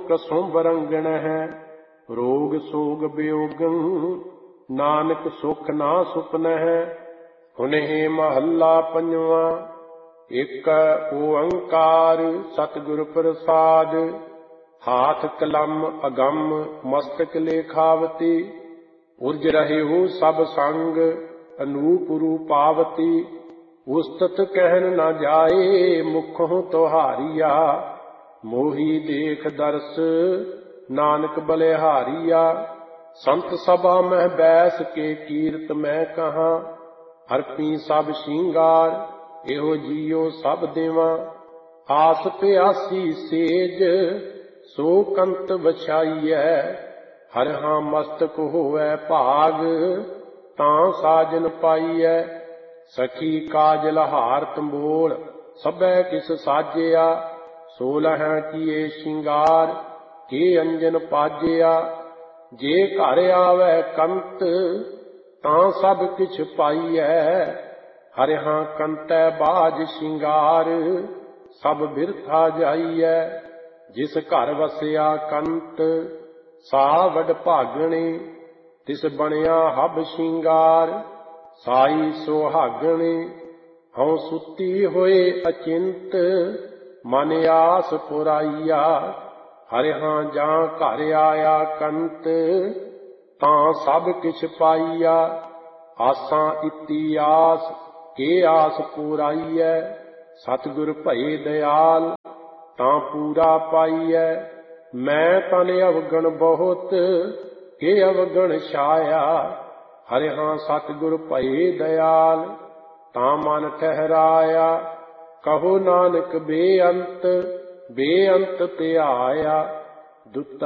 कसों बरंगण है। रोग सोग वियोगं नानक सुख ना सुपन है। हुनहि महला पंजवा। एक ओंकार सतगुर प्रसाद। हाथ कलम अगम मस्तक लेखावती। उर्ज रहे हो सब संग अनूप रूपावती। उस्तत कहन न जाए मुखों तुहारिया। मोही देख दर्श नानक बलिहारिया। संत सभा में बैस के कीरत मैं कहा। हरपी सब श्रृंगार एहो जियो सब देवा। आस प्यासी सेज सो कंत बछाईਐ। हर हाँ मस्तक होवै भाग तां साजन पाईਐ। सखी काजल हार तंबोल सबै किस साजिया। 16 किए श्रृंगार के अंजन पाजिया। जे घर आवै कंत तां सब किछ पाईਐ। हर हाँ कंतै बाज श्रृंगार सब बिरथा जाईਐ। जिस घर वसिया कंत सा वड भागणी। तिस बनिया हब श्रृंगार साई सुहागणी। हਉ सुती होए अचिंत मन आस पुराइया। हर हाँ जां घर आया कंत तां सब किछ पाईया। आसां इति आस के आस पुराईਐ। सतगुर भये दयाल तां पूरा पाईਐ। मैं तन अवगण बहुत के अवगण छाया। हर हाँ सतगुर भये दयाल तां मन ठहराया। कहो नानक बेअंत बेअंत ते आया। दुता